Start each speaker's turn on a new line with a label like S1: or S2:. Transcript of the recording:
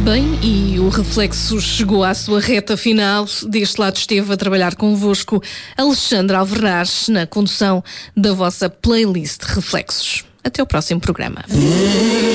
S1: Bem, e o Reflexo chegou à sua reta final. Deste lado esteve a trabalhar convosco Alexandre Alverraz na condução da vossa playlist Reflexos. Até o próximo programa.